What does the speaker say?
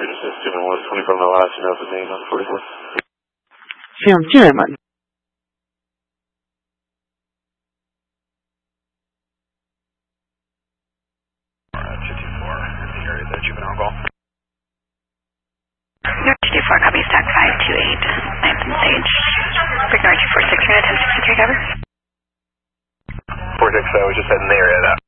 just assuming was 24 mile last, you know his name on 44. 行，进来嘛。 North 224, copy stack 528, 9th and Sage. Big North 246, you're going to 1063 cover. 46, we just heading in the area of that.